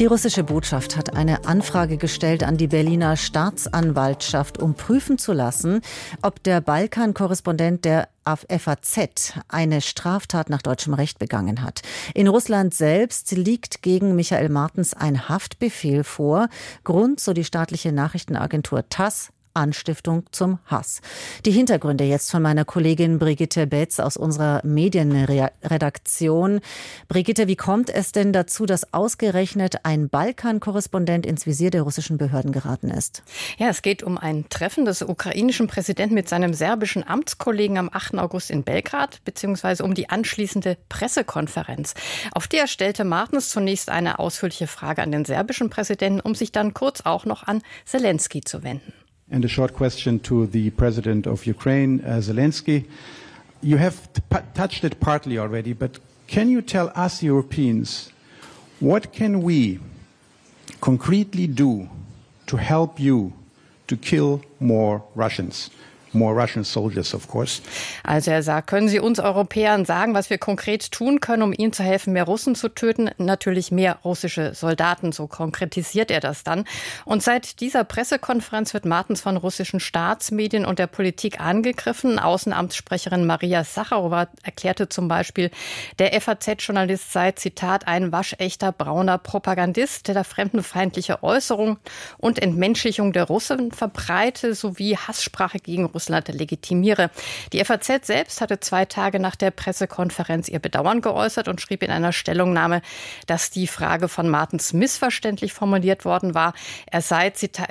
Die russische Botschaft hat eine Anfrage gestellt an die Berliner Staatsanwaltschaft, um prüfen zu lassen, ob der Balkan-Korrespondent der FAZ eine Straftat nach deutschem Recht begangen hat. In Russland selbst liegt gegen Michael Martens ein Haftbefehl vor. Grund, so die staatliche Nachrichtenagentur TASS, Anstiftung zum Hass. Die Hintergründe jetzt von meiner Kollegin Brigitte Betz aus unserer Medienredaktion. Brigitte, wie kommt es denn dazu, dass ausgerechnet ein Balkan-Korrespondent ins Visier der russischen Behörden geraten ist? Ja, es geht um ein Treffen des ukrainischen Präsidenten mit seinem serbischen Amtskollegen am 8. August in Belgrad, beziehungsweise um die anschließende Pressekonferenz. Auf der stellte Martens zunächst eine ausführliche Frage an den serbischen Präsidenten, um sich dann kurz auch noch an Zelensky zu wenden. And a short question to the President of Ukraine, Zelensky. You have touched it partly already, but can you tell us Europeans, what can we concretely do to help you to kill more Russians? More Russian soldiers, of course. Also er sagt, können Sie uns Europäern sagen, was wir konkret tun können, um Ihnen zu helfen, mehr Russen zu töten? Natürlich mehr russische Soldaten, so konkretisiert er das dann. Und seit dieser Pressekonferenz wird Martens von russischen Staatsmedien und der Politik angegriffen. Außenamtssprecherin Maria Sacharowa erklärte zum Beispiel, der FAZ-Journalist sei, Zitat, ein waschechter brauner Propagandist, der da fremdenfeindliche Äußerungen und Entmenschlichung der Russen verbreite, sowie Hasssprache gegen Russland legitimiere. Die FAZ selbst hatte 2 Tage nach der Pressekonferenz ihr Bedauern geäußert und schrieb in einer Stellungnahme, dass die Frage von Martens missverständlich formuliert worden war. Es sei,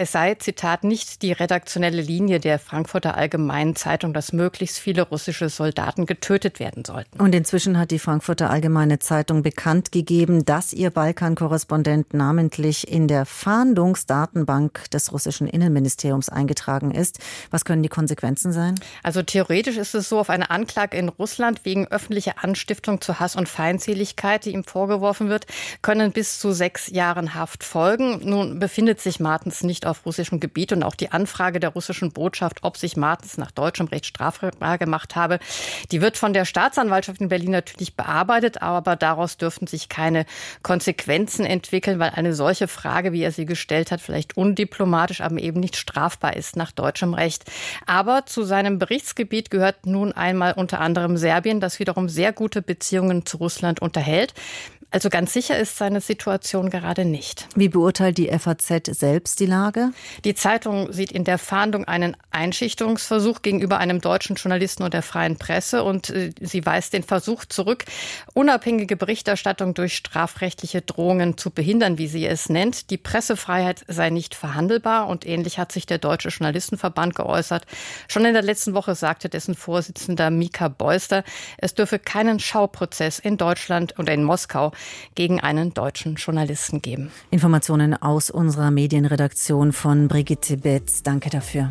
Zitat, nicht die redaktionelle Linie der Frankfurter Allgemeinen Zeitung, dass möglichst viele russische Soldaten getötet werden sollten. Und inzwischen hat die Frankfurter Allgemeine Zeitung bekannt gegeben, dass ihr Balkan-Korrespondent namentlich in der Fahndungsdatenbank des russischen Innenministeriums eingetragen ist. Was können die Konsequenzen sein? Also theoretisch ist es so, auf eine Anklage in Russland wegen öffentlicher Anstiftung zu Hass und Feindseligkeit, die ihm vorgeworfen wird, können bis zu 6 Jahren Haft folgen. Nun befindet sich Martens nicht auf russischem Gebiet und auch die Anfrage der russischen Botschaft, ob sich Martens nach deutschem Recht strafbar gemacht habe, die wird von der Staatsanwaltschaft in Berlin natürlich bearbeitet, aber daraus dürften sich keine Konsequenzen entwickeln, weil eine solche Frage, wie er sie gestellt hat, vielleicht undiplomatisch, aber eben nicht strafbar ist nach deutschem Recht. Aber zu seinem Berichtsgebiet gehört nun einmal unter anderem Serbien, das wiederum sehr gute Beziehungen zu Russland unterhält. Also ganz sicher ist seine Situation gerade nicht. Wie beurteilt die FAZ selbst die Lage? Die Zeitung sieht in der Fahndung einen Einschüchterungsversuch gegenüber einem deutschen Journalisten und der freien Presse und sie weist den Versuch zurück, unabhängige Berichterstattung durch strafrechtliche Drohungen zu behindern, wie sie es nennt. Die Pressefreiheit sei nicht verhandelbar und ähnlich hat sich der Deutsche Journalistenverband geäußert. Schon in der letzten Woche sagte dessen Vorsitzender Mika Beuster, es dürfe keinen Schauprozess in Deutschland oder in Moskau gegen einen deutschen Journalisten geben. Informationen aus unserer Medienredaktion von Brigitte Betz. Danke dafür.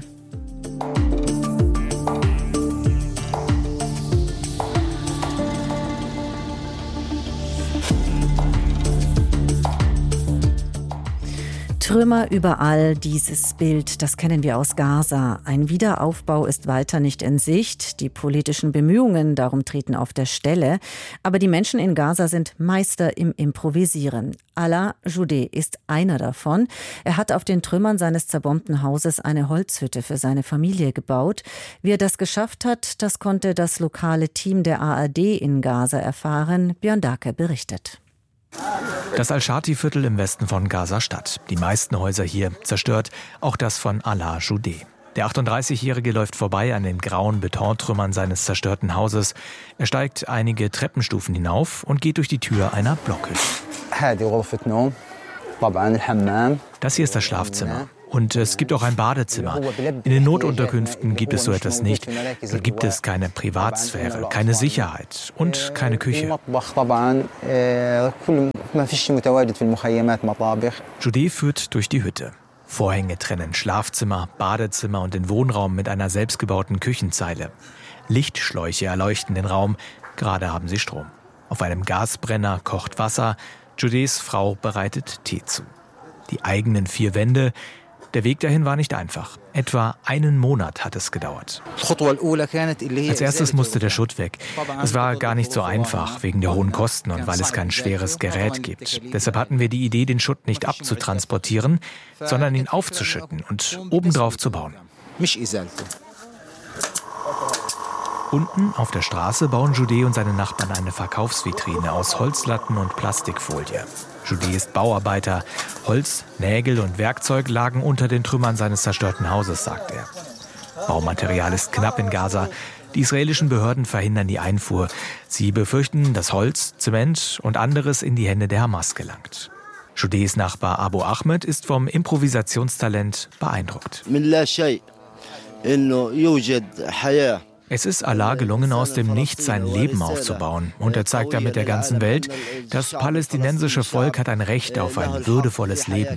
Trümmer überall, dieses Bild, das kennen wir aus Gaza. Ein Wiederaufbau ist weiter nicht in Sicht. Die politischen Bemühungen darum treten auf der Stelle. Aber die Menschen in Gaza sind Meister im Improvisieren. Alaa Joudeh ist einer davon. Er hat auf den Trümmern seines zerbombten Hauses eine Holzhütte für seine Familie gebaut. Wie er das geschafft hat, das konnte das lokale Team der ARD in Gaza erfahren. Björn Dake berichtet. Das Al-Shati-Viertel im Westen von Gaza-Stadt. Die meisten Häuser hier zerstört, auch das von Alaa Joudeh. Der 38-Jährige läuft vorbei an den grauen Betontrümmern seines zerstörten Hauses. Er steigt einige Treppenstufen hinauf und geht durch die Tür einer Blockhütte. Das hier ist das Schlafzimmer. Und es gibt auch ein Badezimmer. In den Notunterkünften gibt es so etwas nicht. Da gibt es keine Privatsphäre, keine Sicherheit und keine Küche. Joudeh führt durch die Hütte. Vorhänge trennen Schlafzimmer, Badezimmer und den Wohnraum mit einer selbstgebauten Küchenzeile. Lichtschläuche erleuchten den Raum, gerade haben sie Strom. Auf einem Gasbrenner kocht Wasser. Joudehs Frau bereitet Tee zu. Die eigenen 4 Wände, Der Weg dahin war nicht einfach. Etwa einen Monat hat es gedauert. Als erstes musste der Schutt weg. Es war gar nicht so einfach, wegen der hohen Kosten und weil es kein schweres Gerät gibt. Deshalb hatten wir die Idee, den Schutt nicht abzutransportieren, sondern ihn aufzuschütten und obendrauf zu bauen. Unten auf der Straße bauen Joudé und seine Nachbarn eine Verkaufsvitrine aus Holzlatten und Plastikfolie. Joudé ist Bauarbeiter. Holz, Nägel und Werkzeug lagen unter den Trümmern seines zerstörten Hauses, sagt er. Baumaterial ist knapp in Gaza. Die israelischen Behörden verhindern die Einfuhr. Sie befürchten, dass Holz, Zement und anderes in die Hände der Hamas gelangt. Joudés Nachbar Abu Ahmed ist vom Improvisationstalent beeindruckt. Es ist Allah gelungen, aus dem Nichts sein Leben aufzubauen. Und er zeigt damit der ganzen Welt, das palästinensische Volk hat ein Recht auf ein würdevolles Leben.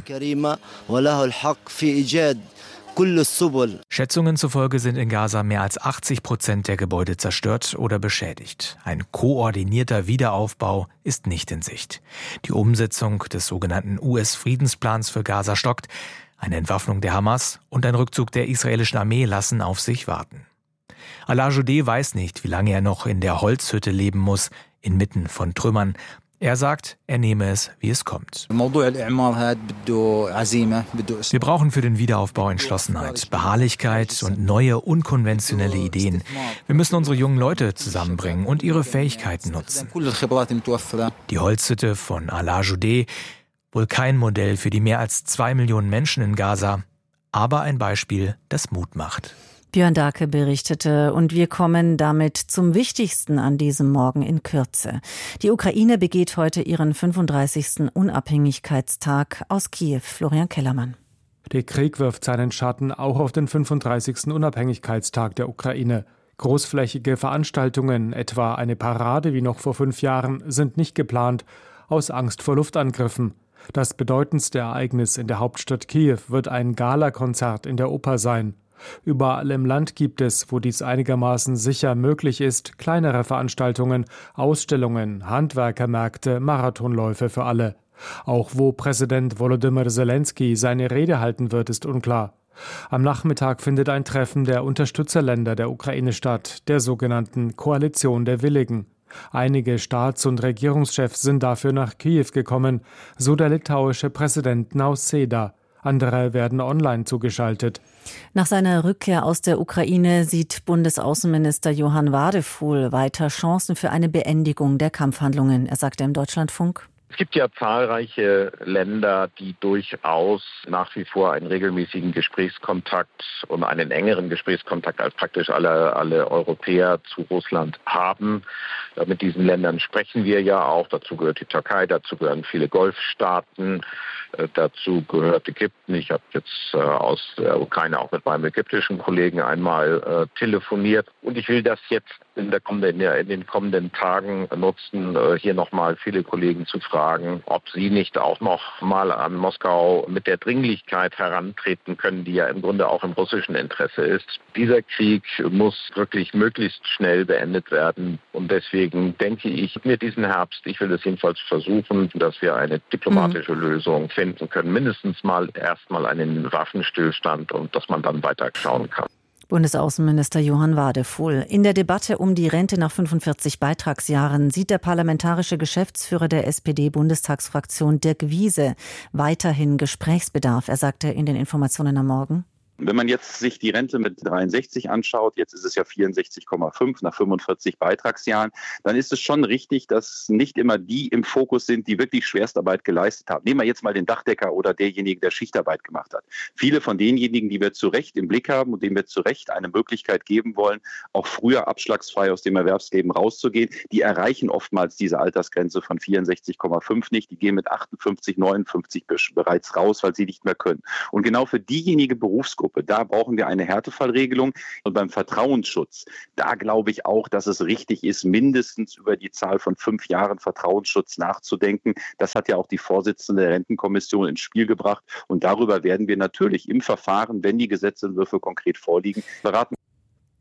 Schätzungen zufolge sind in Gaza mehr als 80% der Gebäude zerstört oder beschädigt. Ein koordinierter Wiederaufbau ist nicht in Sicht. Die Umsetzung des sogenannten US-Friedensplans für Gaza stockt. Eine Entwaffnung der Hamas und ein Rückzug der israelischen Armee lassen auf sich warten. Alaa Joudé weiß nicht, wie lange er noch in der Holzhütte leben muss, inmitten von Trümmern. Er sagt, er nehme es, wie es kommt. Wir brauchen für den Wiederaufbau Entschlossenheit, Beharrlichkeit und neue, unkonventionelle Ideen. Wir müssen unsere jungen Leute zusammenbringen und ihre Fähigkeiten nutzen. Die Holzhütte von Alaa Joudé, wohl kein Modell für die mehr als 2 Millionen Menschen in Gaza, aber ein Beispiel, das Mut macht. Björn Dahlke berichtete und wir kommen damit zum Wichtigsten an diesem Morgen in Kürze. Die Ukraine begeht heute ihren 35. Unabhängigkeitstag aus Kiew. Florian Kellermann. Der Krieg wirft seinen Schatten auch auf den 35. Unabhängigkeitstag der Ukraine. Großflächige Veranstaltungen, etwa eine Parade wie noch vor 5 Jahren, sind nicht geplant, aus Angst vor Luftangriffen. Das bedeutendste Ereignis in der Hauptstadt Kiew wird ein Galakonzert in der Oper sein. Überall im Land gibt es, wo dies einigermaßen sicher möglich ist, kleinere Veranstaltungen, Ausstellungen, Handwerkermärkte, Marathonläufe für alle. Auch wo Präsident Volodymyr Zelensky seine Rede halten wird, ist unklar. Am Nachmittag findet ein Treffen der Unterstützerländer der Ukraine statt, der sogenannten Koalition der Willigen. Einige Staats- und Regierungschefs sind dafür nach Kiew gekommen, so der litauische Präsident Nausėda. Andere werden online zugeschaltet. Nach seiner Rückkehr aus der Ukraine sieht Bundesaußenminister Johann Wadefuhl weiter Chancen für eine Beendigung der Kampfhandlungen. Er sagte im Deutschlandfunk: Es gibt ja zahlreiche Länder, die durchaus nach wie vor einen regelmäßigen Gesprächskontakt und einen engeren Gesprächskontakt als praktisch alle Europäer zu Russland haben. Mit diesen Ländern sprechen wir ja auch. Dazu gehört die Türkei, dazu gehören viele Golfstaaten, dazu gehört Ägypten. Ich habe jetzt aus der Ukraine auch mit meinem ägyptischen Kollegen einmal telefoniert. Und ich will das jetzt in den kommenden Tagen nutzen, hier nochmal viele Kollegen zu fragen, ob sie nicht auch noch mal an Moskau mit der Dringlichkeit herantreten können, die ja im Grunde auch im russischen Interesse ist. Dieser Krieg muss wirklich möglichst schnell beendet werden. Und deswegen denke ich mir diesen Herbst, ich will es jedenfalls versuchen, dass wir eine diplomatische Lösung finden können. Mindestens mal erstmal einen Waffenstillstand und dass man dann weiter schauen kann. Bundesaußenminister Johann Wadefuhl. In der Debatte um die Rente nach 45 Beitragsjahren sieht der parlamentarische Geschäftsführer der SPD-Bundestagsfraktion Dirk Wiese weiterhin Gesprächsbedarf. Er sagte in den Informationen am Morgen: Wenn man jetzt sich die Rente mit 63 anschaut, jetzt ist es ja 64,5 nach 45 Beitragsjahren, dann ist es schon richtig, dass nicht immer die im Fokus sind, die wirklich Schwerstarbeit geleistet haben. Nehmen wir jetzt mal den Dachdecker oder derjenige, der Schichtarbeit gemacht hat. Viele von denjenigen, die wir zu Recht im Blick haben und denen wir zu Recht eine Möglichkeit geben wollen, auch früher abschlagsfrei aus dem Erwerbsleben rauszugehen, die erreichen oftmals diese Altersgrenze von 64,5 nicht. Die gehen mit 58, 59 bereits raus, weil sie nicht mehr können. Und genau für diejenige Berufsgruppe, da brauchen wir eine Härtefallregelung. Und beim Vertrauensschutz, da glaube ich auch, dass es richtig ist, mindestens über die Zahl von 5 Jahren Vertrauensschutz nachzudenken. Das hat ja auch die Vorsitzende der Rentenkommission ins Spiel gebracht. Und darüber werden wir natürlich im Verfahren, wenn die Gesetzentwürfe konkret vorliegen, beraten.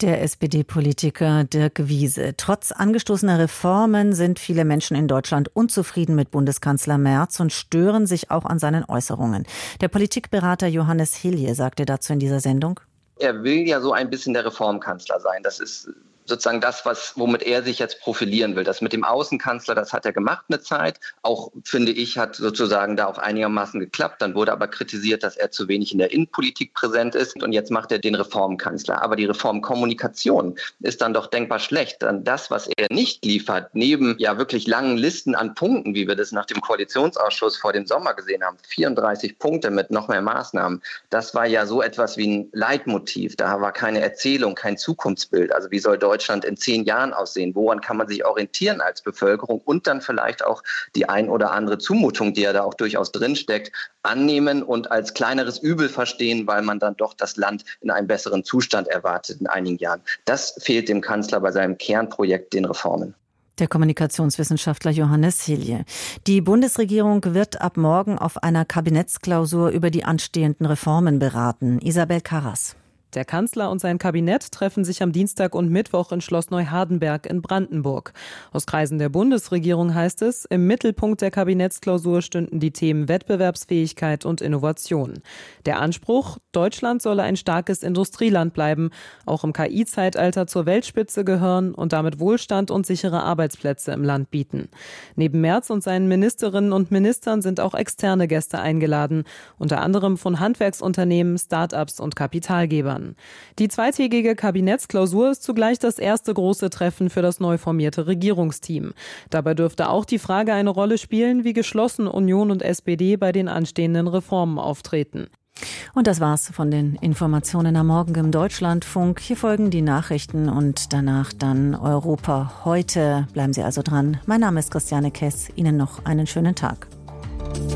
Der SPD-Politiker Dirk Wiese. Trotz angestoßener Reformen sind viele Menschen in Deutschland unzufrieden mit Bundeskanzler Merz und stören sich auch an seinen Äußerungen. Der Politikberater Johannes Hilje sagte dazu in dieser Sendung: Er will ja so ein bisschen der Reformkanzler sein. Das ist sozusagen das, womit er sich jetzt profilieren will. Das mit dem Außenkanzler, das hat er gemacht eine Zeit. Auch, finde ich, hat sozusagen da auch einigermaßen geklappt. Dann wurde aber kritisiert, dass er zu wenig in der Innenpolitik präsent ist. Und jetzt macht er den Reformkanzler. Aber die Reformkommunikation ist dann doch denkbar schlecht. Dann das, was er nicht liefert, neben ja wirklich langen Listen an Punkten, wie wir das nach dem Koalitionsausschuss vor dem Sommer gesehen haben, 34 Punkte mit noch mehr Maßnahmen, das war ja so etwas wie ein Leitmotiv. Da war keine Erzählung, kein Zukunftsbild. Also wie soll Deutschland in 10 Jahren aussehen? Woran kann man sich orientieren als Bevölkerung und dann vielleicht auch die ein oder andere Zumutung, die ja da auch durchaus drinsteckt, annehmen und als kleineres Übel verstehen, weil man dann doch das Land in einem besseren Zustand erwartet in einigen Jahren. Das fehlt dem Kanzler bei seinem Kernprojekt, den Reformen. Der Kommunikationswissenschaftler Johannes Hilje. Die Bundesregierung wird ab morgen auf einer Kabinettsklausur über die anstehenden Reformen beraten. Isabel Karras. Der Kanzler und sein Kabinett treffen sich am Dienstag und Mittwoch in Schloss Neuhardenberg in Brandenburg. Aus Kreisen der Bundesregierung heißt es, im Mittelpunkt der Kabinettsklausur stünden die Themen Wettbewerbsfähigkeit und Innovation. Der Anspruch, Deutschland solle ein starkes Industrieland bleiben, auch im KI-Zeitalter zur Weltspitze gehören und damit Wohlstand und sichere Arbeitsplätze im Land bieten. Neben Merz und seinen Ministerinnen und Ministern sind auch externe Gäste eingeladen, unter anderem von Handwerksunternehmen, Start-ups und Kapitalgebern. Die zweitägige Kabinettsklausur ist zugleich das erste große Treffen für das neu formierte Regierungsteam. Dabei dürfte auch die Frage eine Rolle spielen, wie geschlossen Union und SPD bei den anstehenden Reformen auftreten. Und das war's von den Informationen am Morgen im Deutschlandfunk. Hier folgen die Nachrichten und danach dann Europa heute. Bleiben Sie also dran. Mein Name ist Christiane Kess. Ihnen noch einen schönen Tag.